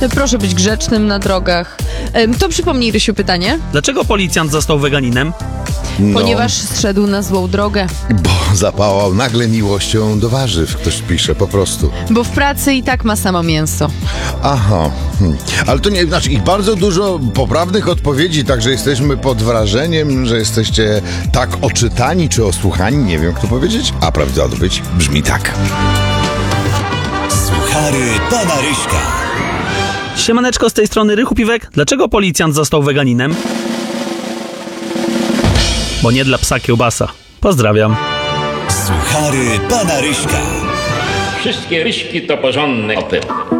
proszę być grzecznym na drogach. To przypomnij, Rysiu, pytanie. Dlaczego policjant został weganinem? Ponieważ zszedł na złą drogę. Bo zapałał nagle miłością do warzyw, ktoś pisze po prostu. Bo w pracy i tak ma samo mięso. Aha, ale to nie, znaczy ich bardzo dużo poprawnych odpowiedzi, także jesteśmy pod wrażeniem, że jesteście tak oczytani czy osłuchani, nie wiem jak to powiedzieć, a prawda odpowiedź brzmi tak. Suchary pana Ryśka. Siemaneczko, z tej strony Rychu Piwek. Dlaczego policjant został weganinem? Bo nie dla psa kiełbasa. Pozdrawiam. Suchary pana Ryśka. Wszystkie ryśki to porządny opyt.